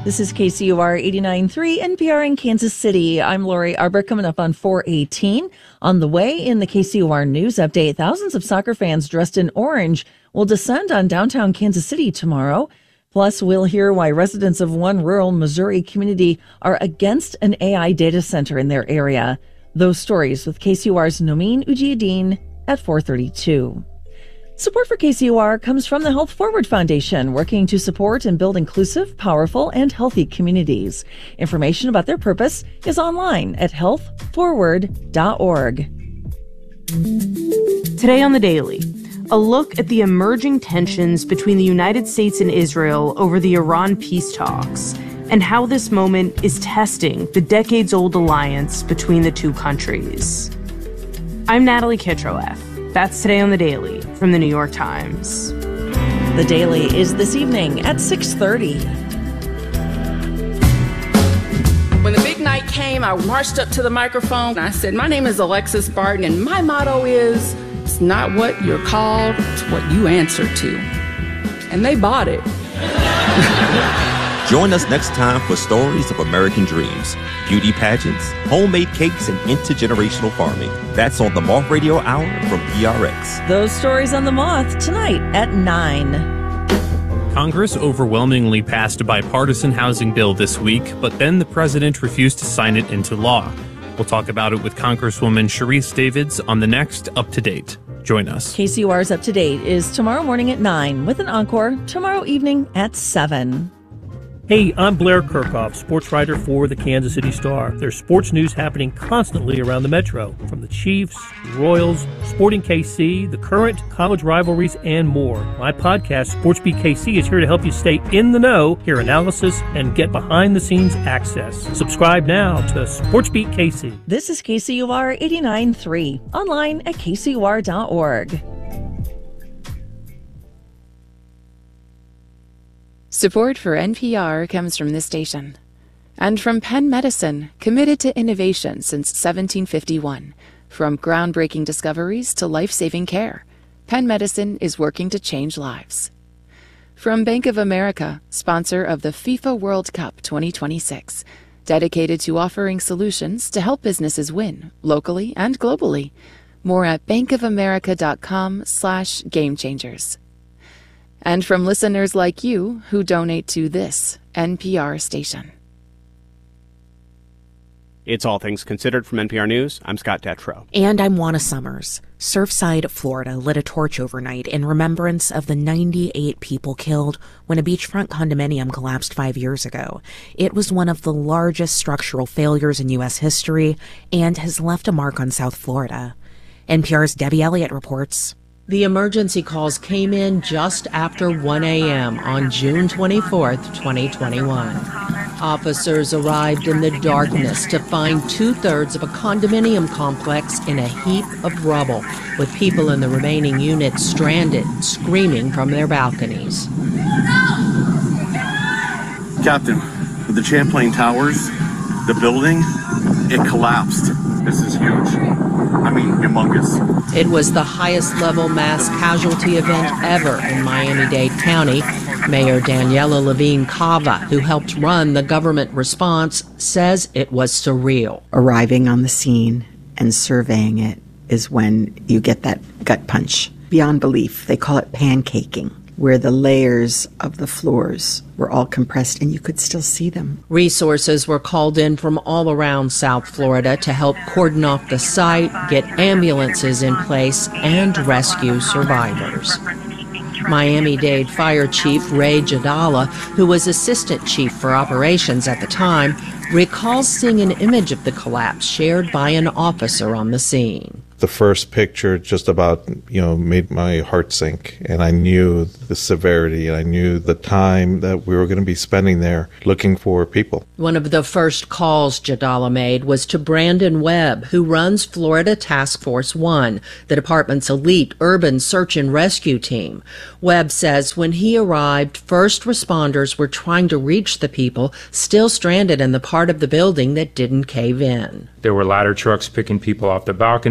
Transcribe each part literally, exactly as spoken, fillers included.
This is K C U R eighty-nine point three N P R in Kansas City. I'm Lori Arbor, coming up on four eighteen. On the way in the K C U R News Update, thousands of soccer fans dressed in orange will descend on downtown Kansas City tomorrow. Plus, we'll hear why residents of one rural Missouri community are against an A I data center in their area. Those stories with K C U R's Nomin Ujiyedin at four thirty-two. Support for K C U R comes from the Health Forward Foundation, working to support and build inclusive, powerful, and healthy communities. Information about their purpose is online at health forward dot org. Today on The Daily, a look at the emerging tensions between the United States and Israel over the Iran peace talks, and how this moment is testing the decades-old alliance between the two countries. I'm Natalie Kitroeff. That's Today on The Daily from The New York Times. The Daily is this evening at six thirty. When the big night came, I marched up to the microphone and I said, my name is Alexis Barton, and my motto is, it's not what you're called, it's what you answer to. And they bought it. Join us next time for stories of American dreams, beauty pageants, homemade cakes, and intergenerational farming. That's on the Moth Radio Hour from P R X. Those stories on the Moth tonight at nine. Congress overwhelmingly passed a bipartisan housing bill this week, but then the president refused to sign it into law. We'll talk about it with Congresswoman Sharice Davids on the next Up to Date. Join us. K C U R's Up to Date is tomorrow morning at nine with an encore tomorrow evening at seven. Hey, I'm Blair Kirchhoff, sports writer for the Kansas City Star. There's sports news happening constantly around the metro, from the Chiefs, Royals, Sporting K C, the current college rivalries, and more. My podcast, Sports Beat K C, is here to help you stay in the know, hear analysis, and get behind-the-scenes access. Subscribe now to Sports Beat K C. This is K C U R eighty-nine point three, online at K C U R dot org. Support for N P R comes from this station and from Penn Medicine, committed to innovation since seventeen fifty-one. From groundbreaking discoveries to life-saving care, Penn Medicine is working to change lives. From Bank of America, sponsor of the FIFA World Cup twenty twenty-six, dedicated to offering solutions to help businesses win locally and globally. More at bankofamerica.com slash game changers. And from listeners like you who donate to this N P R station. It's All Things Considered from N P R News. I'm Scott Detrow. And I'm Juana Summers. Surfside, Florida lit a torch overnight in remembrance of the ninety-eight people killed when a beachfront condominium collapsed five years ago. It was one of the largest structural failures in U S history and has left a mark on South Florida. N P R's Debbie Elliott reports. The emergency calls came in just after one a.m. on June twenty-fourth, twenty twenty-one. Officers arrived in the darkness to find two-thirds of a condominium complex in a heap of rubble, with people in the remaining units stranded, screaming from their balconies. Captain, with the Champlain Towers, the building, it collapsed. This is huge. I mean, humongous. It was the highest level mass casualty event ever in Miami-Dade County. Mayor Daniela Levine Cava, who helped run the government response, says it was surreal. Arriving on the scene and surveying it is when you get that gut punch. Beyond belief. They call it pancaking, where the layers of the floors were all compressed and you could still see them. Resources were called in from all around South Florida to help cordon off the site, get ambulances in place, and rescue survivors. Miami-Dade Fire Chief Ray Jadala, who was Assistant Chief for Operations at the time, recalls seeing an image of the collapse shared by an officer on the scene. The first picture just about, you know, made my heart sink, and I knew the severity, and I knew the time that we were going to be spending there looking for people. One of the first calls Jadala made was to Brandon Webb, who runs Florida Task Force One, the department's elite urban search and rescue team. Webb says when he arrived, first responders were trying to reach the people still stranded in the part of the building that didn't cave in. There were ladder trucks picking people off the balconies.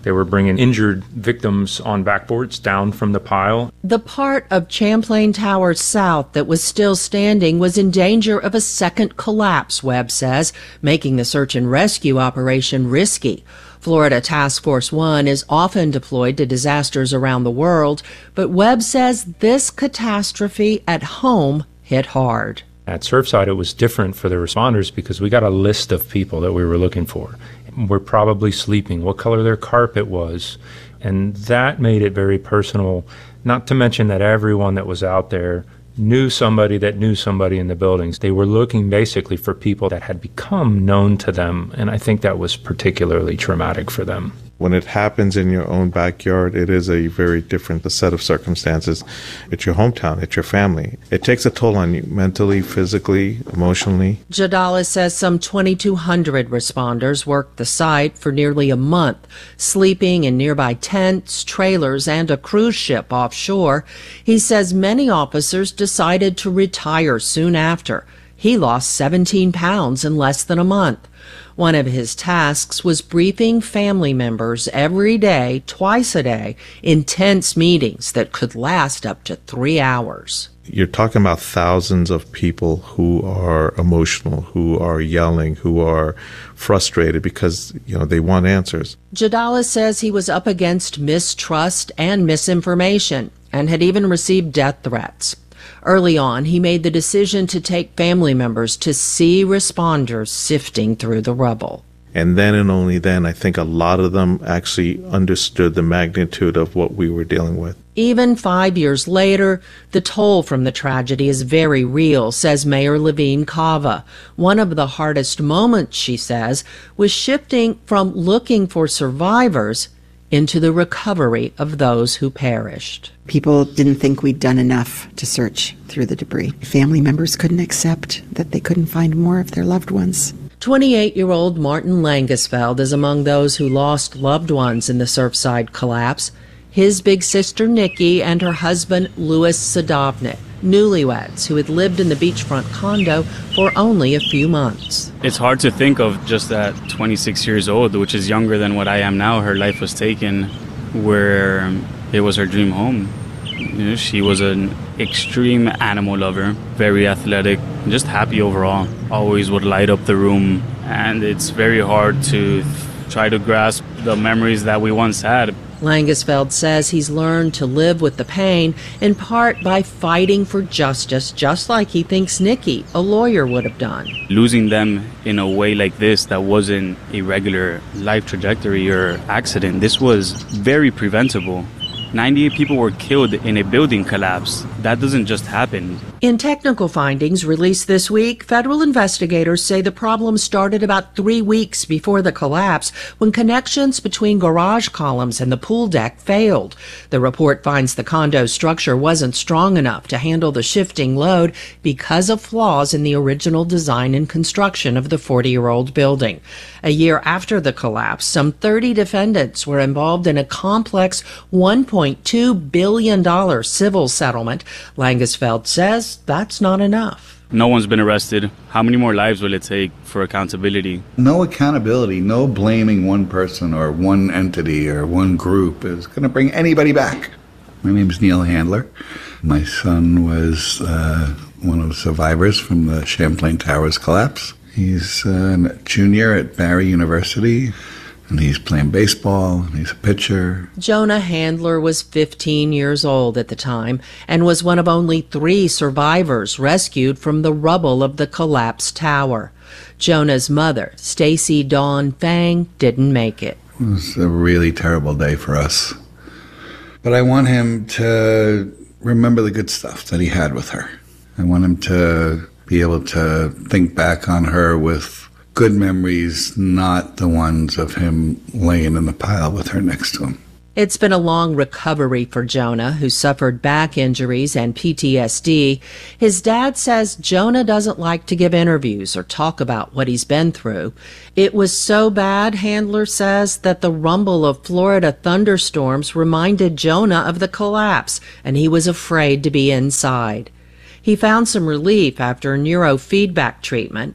They were bringing injured victims on backboards down from the pile. The part of Champlain Towers South that was still standing was in danger of a second collapse, Webb says, making the search and rescue operation risky. Florida Task Force One is often deployed to disasters around the world, but Webb says this catastrophe at home hit hard. At Surfside, it was different for the responders because we got a list of people that we were looking for. We're probably sleeping, what color their carpet was, and that made it very personal, not to mention that everyone that was out there knew somebody that knew somebody in the buildings. They were looking basically for people that had become known to them, and I think that was particularly traumatic for them. When it happens in your own backyard, it is a very different set of circumstances. It's your hometown, it's your family. It takes a toll on you mentally, physically, emotionally. Jadalis says some twenty-two hundred responders worked the site for nearly a month, sleeping in nearby tents, trailers, and a cruise ship offshore. He says many officers decided to retire soon after. He lost seventeen pounds in less than a month. One of his tasks was briefing family members every day, twice a day, intense meetings that could last up to three hours. You're talking about thousands of people who are emotional, who are yelling, who are frustrated because, you know, they want answers. Jadalis says he was up against mistrust and misinformation and had even received death threats. Early on, he made the decision to take family members to see responders sifting through the rubble. And then and only then, I think a lot of them actually understood the magnitude of what we were dealing with. Even five years later, the toll from the tragedy is very real, says Mayor Levine Cava. One of the hardest moments, she says, was shifting from looking for survivors into the recovery of those who perished. People didn't think we'd done enough to search through the debris. Family members couldn't accept that they couldn't find more of their loved ones. twenty-eight-year-old Martin Langesfeld is among those who lost loved ones in the Surfside collapse. His big sister Nikki and her husband Louis Sadovnik, newlyweds who had lived in the beachfront condo for only a few months. It's hard to think of just at twenty-six years old, which is younger than what I am now. Her life was taken where it was her dream home. You know, she was an extreme animal lover, very athletic, just happy overall. Always would light up the room, and it's very hard to try to grasp the memories that we once had. Langesfeld says he's learned to live with the pain, in part by fighting for justice, just like he thinks Nikki, a lawyer, would have done. Losing them in a way like this that wasn't a regular life trajectory or accident, this was very preventable. ninety-eight people were killed in a building collapse. That doesn't just happen. In technical findings released this week, federal investigators say the problem started about three weeks before the collapse when connections between garage columns and the pool deck failed. The report finds the condo structure wasn't strong enough to handle the shifting load because of flaws in the original design and construction of the forty-year-old building. A year after the collapse, some thirty defendants were involved in a complex one point two billion dollars civil settlement. Langesfeld says that's not enough. No one's been arrested. How many more lives will it take for accountability? No accountability, no blaming one person or one entity or one group is going to bring anybody back. My name's Neil Handler. My son was uh, one of the survivors from the Champlain Towers collapse. He's a junior at Barry University. And he's playing baseball, and he's a pitcher. Jonah Handler was fifteen years old at the time and was one of only three survivors rescued from the rubble of the collapsed tower. Jonah's mother, Stacy Dawn Fang, didn't make it. It was a really terrible day for us. But I want him to remember the good stuff that he had with her. I want him to be able to think back on her with good memories, not the ones of him laying in the pile with her next to him. It's been a long recovery for Jonah, who suffered back injuries and P T S D. His dad says Jonah doesn't like to give interviews or talk about what he's been through. It was so bad, Handler says, that the rumble of Florida thunderstorms reminded Jonah of the collapse, and he was afraid to be inside. He found some relief after neurofeedback treatment.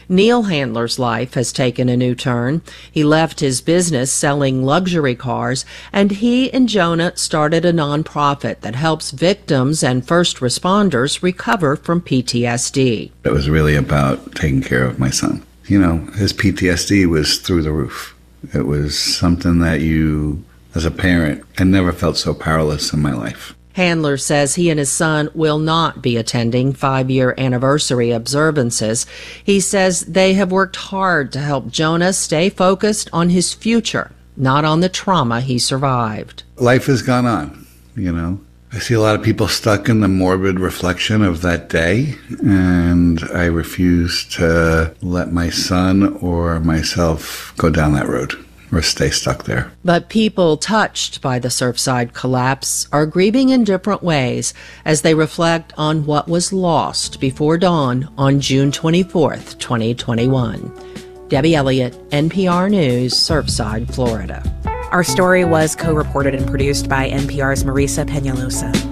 Neil Handler's life has taken a new turn. He left his business selling luxury cars, and he and Jonah started a nonprofit that helps victims and first responders recover from P T S D. It was really about taking care of my son. You know, his P T S D was through the roof. It was something that you, as a parent, I never felt so powerless in my life. Handler says he and his son will not be attending five-year anniversary observances. He says they have worked hard to help Jonah stay focused on his future, not on the trauma he survived. Life has gone on, you know. I see a lot of people stuck in the morbid reflection of that day, and I refuse to let my son or myself go down that road or stay stuck there. But people touched by the Surfside collapse are grieving in different ways as they reflect on what was lost before dawn on June twenty-fourth, twenty twenty-one. Debbie Elliott, N P R News, Surfside, Florida. Our story was co-reported and produced by N P R's Marisa Peñalosa.